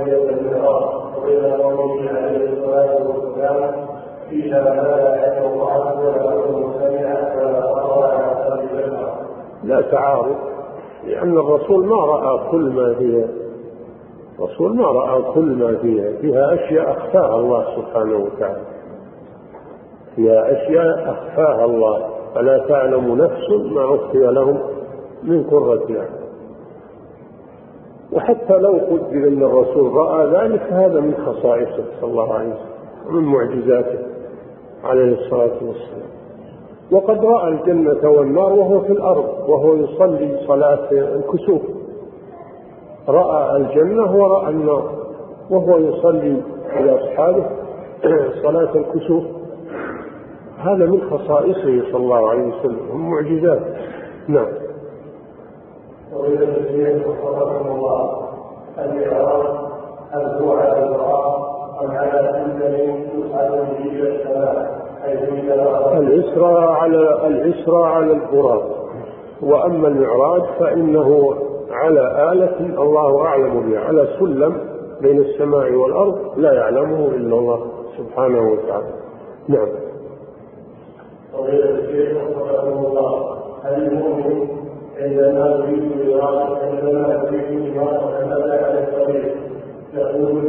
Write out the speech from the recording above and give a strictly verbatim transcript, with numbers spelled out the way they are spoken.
وإلى قوله عليه الصلاة والسلام فيها ما لا يعلم عنه ولا يكون سميعا ولا خطر على قلب البشر. لا تعارض، لأن الرسول ما رأى كل ما فيها، الرسول ما رأى كل ما فيها، فيها أشياء أخفاها الله سبحانه وتعالى، فيها أشياء أخفاها الله، فلا تعلم نفس ما أخفي لهم من قرة أعين. وحتى لو قدر أن الرسول رأى ذلك هذا من خصائصه صلى الله عليه وسلم ومن معجزاته عليه الصلاة والسلام. وقد رأى الجنة والنار وهو في الأرض وهو يصلي صلاة الكسوف، رأى الجنة ورأى النار وهو يصلي لأصحابه صلاة الكسوف، هذا من خصائصه صلى الله عليه وسلم ومن معجزاته. نعم. وإذا الذين وفقهم الله المعراج هل هو على البراء أم على كل يصعد به إلى السماء؟ الإسراء على الإسراء على البراق، وأما المعراج فإنه على آلة الله أعلم بها، على سلم بين السماء والأرض لا يعلمه إلا الله سبحانه وتعالى. نعم. وإذا الذين وفقهم الله هل المؤمن عندما يريد إرادة عندما يريد إرادة هذا على الطريق يقول